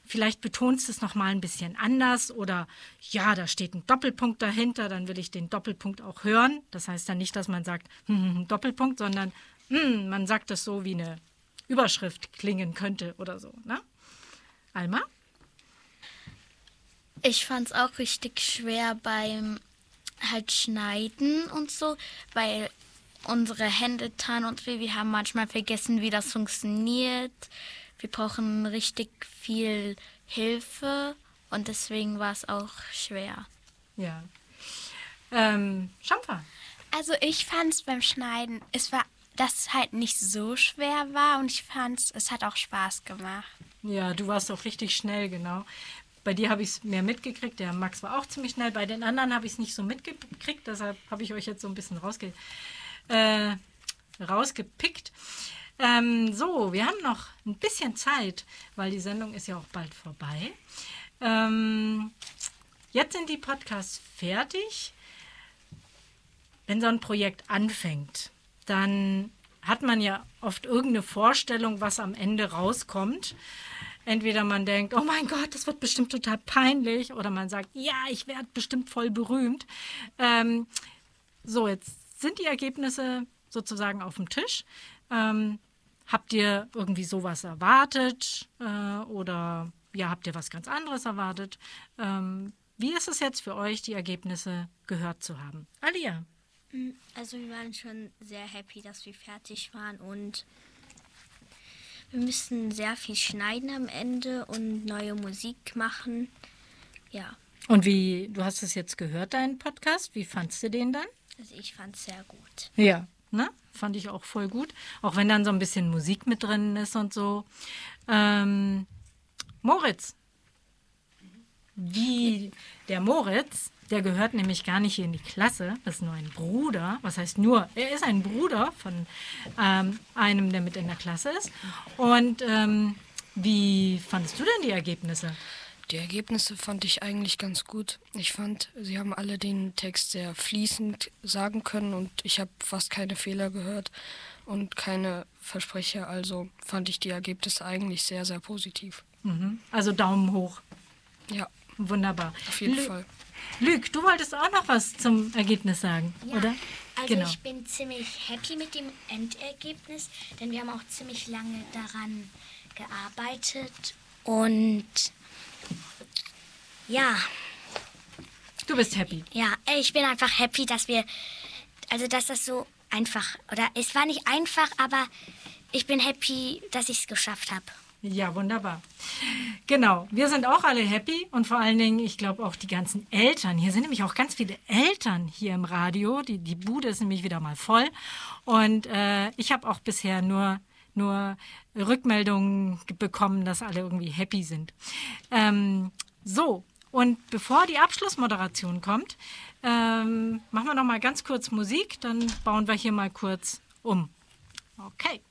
vielleicht betonst du es nochmal ein bisschen anders oder ja, da steht ein Doppelpunkt dahinter, dann will ich den Doppelpunkt auch hören. Das heißt dann nicht, dass man sagt Doppelpunkt, sondern man sagt das so, wie eine Überschrift klingen könnte oder so. Ne? Alma? Ich fand es auch richtig schwer beim halt Schneiden und so, weil unsere Hände taten uns weh. Wir haben manchmal vergessen, wie das funktioniert. Wir brauchen richtig viel Hilfe und deswegen war es auch schwer. Ja. Schamper? Also ich fand es beim Schneiden, dass es halt nicht so schwer war und ich fand es hat auch Spaß gemacht. Ja, du warst auch richtig schnell, genau. Bei dir habe ich es mehr mitgekriegt, der Max war auch ziemlich schnell. Bei den anderen habe ich es nicht so mitgekriegt, deshalb habe ich euch jetzt so ein bisschen rausgepickt. So, wir haben noch ein bisschen Zeit, weil die Sendung ist ja auch bald vorbei. Jetzt sind die Podcasts fertig. Wenn so ein Projekt anfängt, dann hat man ja oft irgendeine Vorstellung, was am Ende rauskommt. Entweder man denkt, oh mein Gott, das wird bestimmt total peinlich, oder man sagt, ja, ich werde bestimmt voll berühmt. So, jetzt sind die Ergebnisse sozusagen auf dem Tisch. Habt ihr irgendwie sowas erwartet oder ja, habt ihr was ganz anderes erwartet? Wie ist es jetzt für euch, die Ergebnisse gehört zu haben? Alia? Also wir waren schon sehr happy, dass wir fertig waren und wir müssen sehr viel schneiden am Ende und neue Musik machen. Ja. Und du hast es jetzt gehört, deinen Podcast? Wie fandst du den dann? Also ich fand es sehr gut. Ja, ne? Fand ich auch voll gut. Auch wenn dann so ein bisschen Musik mit drin ist und so. Moritz. Der Moritz, der gehört nämlich gar nicht hier in die Klasse. Das ist nur ein Bruder. Was heißt nur? Er ist ein Bruder von einem, der mit in der Klasse ist. Und wie fandest du denn die Ergebnisse? Die Ergebnisse fand ich eigentlich ganz gut. Ich fand, sie haben alle den Text sehr fließend sagen können und ich habe fast keine Fehler gehört und keine Versprecher. Also fand ich die Ergebnisse eigentlich sehr, sehr positiv. Also Daumen hoch. Ja. Wunderbar. Auf jeden Fall. Lüg, du wolltest auch noch was zum Ergebnis sagen, ja, oder? Also genau. Ich bin ziemlich happy mit dem Endergebnis, denn wir haben auch ziemlich lange daran gearbeitet und ja. Du bist happy. Ja, ich bin einfach happy, dass das so einfach, oder es war nicht einfach, aber ich bin happy, dass ich es geschafft habe. Ja, wunderbar. Genau, wir sind auch alle happy und vor allen Dingen, ich glaube auch die ganzen Eltern. Hier sind nämlich auch ganz viele Eltern hier im Radio. Die Bude ist nämlich wieder mal voll und ich habe auch bisher nur Rückmeldungen bekommen, dass alle irgendwie happy sind. So, und bevor die Abschlussmoderation kommt, machen wir noch mal ganz kurz Musik, dann bauen wir hier mal kurz um. Okay.